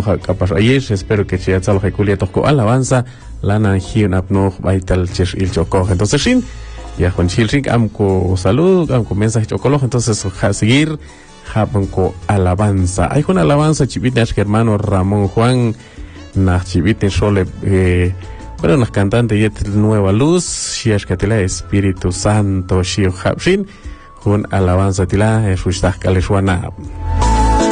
capaz ayer espero que ya tal que toco alabanza la nanjin apno baital chir il chocoj entonces sin ya con chilring amco salud amco mensaje chocolo entonces a seguir japonco alabanza hay una alabanza chivita hermano Ramón Juan na chivita sole bueno nos cantante y nueva luz si es que tela Espíritu Santo shio japshin con alabanza tila es usted caleswana